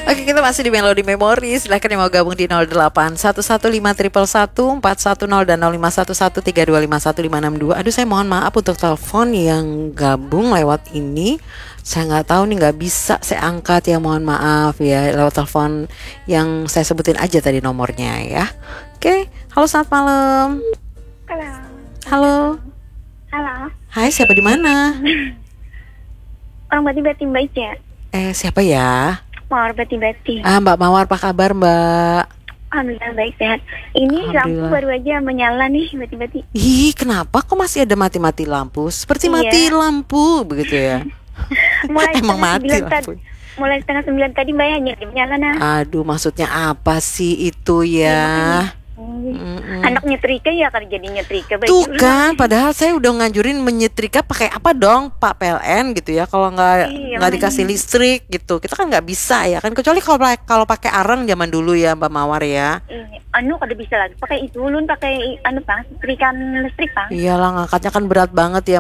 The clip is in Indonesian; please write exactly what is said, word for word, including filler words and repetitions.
Oke, kita masih di Melodi Memori. Silahkan yang mau gabung di nol delapan satu satu lima satu satu empat satu nol dan nol lima satu satu tiga dua lima satu lima enam dua. Aduh, saya mohon maaf untuk telepon yang gabung lewat ini. Saya nggak tahu nih, nggak bisa saya angkat ya, mohon maaf ya. Lewat telepon yang saya sebutin aja tadi nomornya ya. Oke, halo, selamat malam. Halo. Halo. Halo. Hai, siapa di mana? Orang Bati-Bati Mbak Ica. Eh, siapa ya? Mawar Bati-Bati. Ah, Mbak Mawar, apa kabar Mbak? Alhamdulillah baik, sehat. Ini lampu baru aja menyala nih Bati-Bati. Ih, kenapa kok masih ada mati-mati lampu? Seperti Iya. mati lampu begitu ya. Mulai Emang setengah mati sembilan lampu. tadi. Mulai setengah sembilan tadi Mbak hanya menyala nah. Aduh, maksudnya apa sih itu ya? Hmm. Anak nyetrika ya kalau jadi nyetrika baik. Tuh kan, padahal saya udah nganjurin menyetrika pakai apa dong, Pak P L N gitu ya. Kalau nggak Iya, nggak dikasih listrik gitu, kita kan nggak bisa ya kan. Kecuali kalau kalau pakai arang zaman dulu ya, Mbak Mawar ya. Iya, anu kada bisa lagi pakai itu ulun pakai anu Bang, setrikaan listrik Bang. Iyalah, ngangkatnya kan berat banget ya